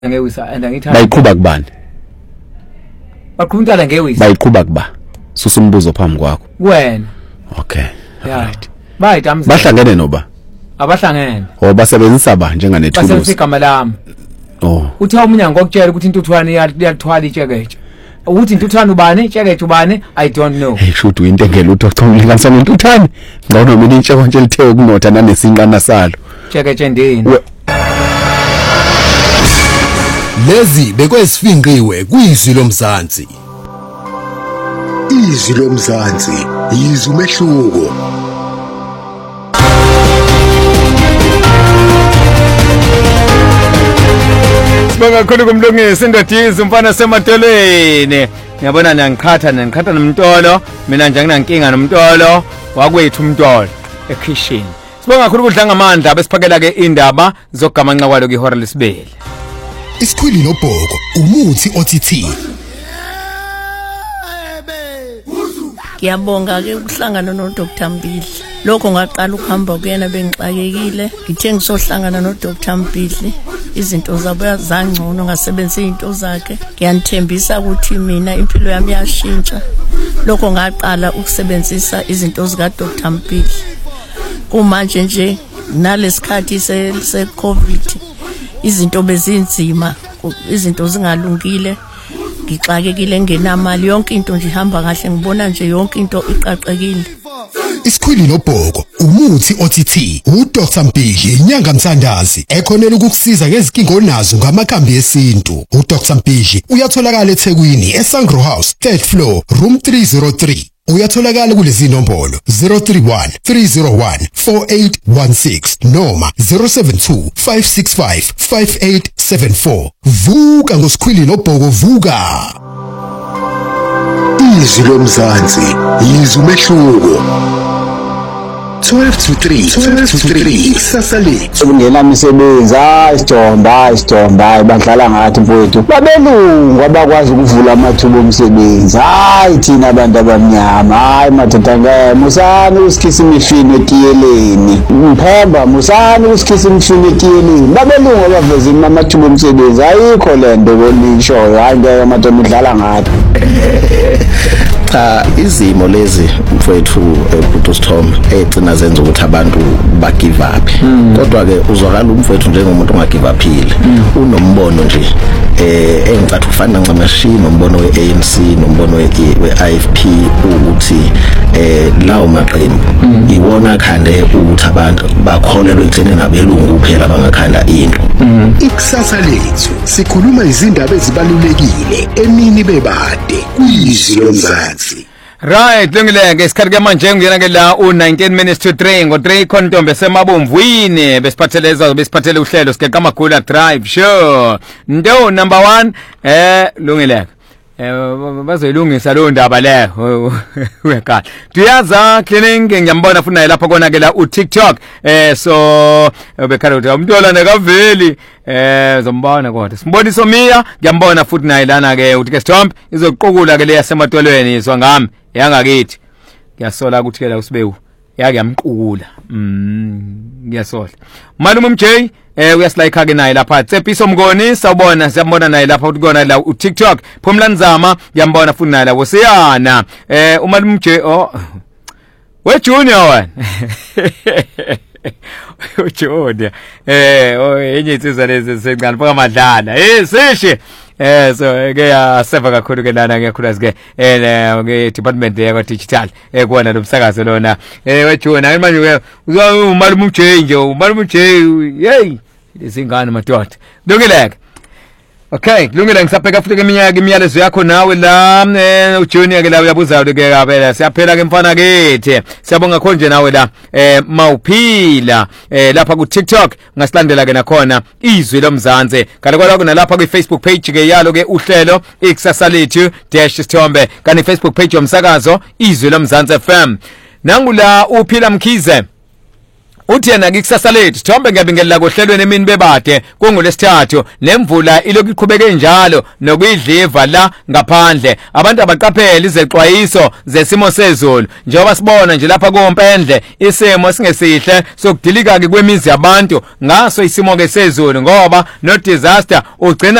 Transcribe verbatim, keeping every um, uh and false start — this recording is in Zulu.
ngewisa and angithanda bayiqhuba kubani bakhuluntala ngewisa bayiqhuba kuba susa umbuzo phambi kwakho wena okay yeah. Right Bayi damza bahlangene noba abahlangene o basebenzisa ba njengane thuluzi basebenzisa igama lami oh uthi umunyango okutshela ukuthi intuthwane iyathwala itshekeje ukuthi intuthwane ubani itshekeje ubani I don't know hey shoot into engelo Doctor Mlinganisa nentuthwane ngcono mina intsheko nje lithewe kunotha nanesinqana salo itshekeje ndini lezi bekwesifinqiwe kwizwi lomzansi izwi lomzansi izwi umehluko Bangakhulu kumlungisi indodizi umfana semateleni ngiyabona nangikhatha nangikhatha nomntolo mina nje nginankinga nomntolo wakwethu umntolo ekitchen sibonga kakhulu kudla ngamandla besiphakela ke indaba zogamanqa kwalo ke ihora lesibili isikhwili nobhoko umuthi othi Ngiyabonga ke ukuhlangana no Doctor Mbili lokho ngaqala ukuhamba kuyena bengixakekile ngithe ngisohlangana no Doctor Mbili izinto zabo zangcono ngasebenzisa izinto zakhe ngiyanithembisa ukuthi mina impilo yami yashintsha lokho ngaqala ukusebenzisa izinto zika Doctor Mbili kumanje nje nalesikhathi se se COVID izinto bezinzima izinto zingalungile ngixakekile ngenamali yonke into nje ihamba kahle ngibona nje yonke into iqaqekile isikhwili nobhoko umuthi othi uDoctor Mbili inyanga mthandazi ekhonela ukukusiza ngezinkingo onazo ngamakhambi esintu uDoctor Mbili uyatholakala eThekwini eSangro House third floor room three oh three uyatholakala kulezi nombolo zero three one three zero one four eight one six noma zero seven two five six five five eight seven four vuka ngosikhwili nobhoko vuka izwi lomzansi izwi umehluko twelve to three twelve to three sasali ungena misebenzi hayi Sidomba Sidomba badlala ngathi mfowethu babelungu abakwazi ukuvula amathuba omsebenzi hayi thina abantu abamnyama hayi madoda ngeke musani usikhisa imifino etiyeleni mphemba musani usikhisa imifino etiyeleni babelungu abaveza amathuba omsebenzi ayikho lento bonisho hayi ngeke madoda udlala ngathi cha izimo lezi mfowethu ebuto Sithombe egcina zenza ukuthi abantu ba give up kodwa ke uzwakala umfowethu njengomuntu onga give upile unombono nje eh engicathi ufana ncamashini nombono we-A N C nombono we-I F P ukuthi eh lawo maqembu iwona khande ukuthi abantu bakholelwe ekutheni ngabelungu kuphela bangakhanda into ikusasa lethu sikhuluma izindaba ezibalulekile emini bebade kwizwi lomzansi Right lungileke isikhathi ke manje ngiyena ke la u nineteen minutes to three ngo three Khontombe semabomvwini besiphatheleza besiphathele uhlelo sikeqa amagula drive sure ndo number one eh lungileke eh bazoyilungisa lo ndaba le wekhala Diyaza cleaning ngiyambona futhi naye lapha kona ke la u TikTok eh so bekhala uthi umntwana nekaveli eh zombona kodwa simboniso Miya ngiyambona futhi naye lana ke uthi ke Sithombe izoqukula ke le yasematolweni izwa ngami yangakithi ngiyasola ukuthi ke la usibewu yake yamqukula mm ngiyasola malume M J eh uyasilike ke naye lapha Tsepiso Mngoni sawubona siyambona naye lapha uthi kona la u TikTok Phumla Nzama ngiyambona futhi naye la wosiyana eh umalume M J oh we Junior wena uJodia eh oh enye insizwa lezi sencane phaka madlala eh sishe eh so ke yaseva kakhulu ke lana ngiyakhulazi ke eh ke department yakwa digital eh kuona lomsakazo lona eh wejona manje umalume M J nje umalume M J hey izingane madoda lokileke okay kulungile ngisabheka futhi ke iminyaka imiyalezo yakho nawe la eh uJunior ke la uyabuza ke kaphela siyaphela ke mfana kithi siyabonga khonje nawe la eh mawuphila eh lapha ku TikTok ngasilandela ke nakhona izwi lomzansi kanti kwaloko nalapha ku Facebook page ke yalo ke uhlelo ikusasa lethu dash Sithombe kanti Facebook page yomsakazo izwi lomzansi F M nangula uphila Mkhize uthi yena kikusasa lethu Thombe ngiyabingelela kohlelweni emini bebade kungolesithathu nemvula ilokhu iqhubeke njalo nokuyidliva la ngaphandle abantu abaqaphela izexwayiso zesimo sezulu njengoba sibona nje lapha koMpendle isimo singesihle sokudilika ke kwemizi yabantu ngaso isimo ke sezulu ngoba no disaster ugcina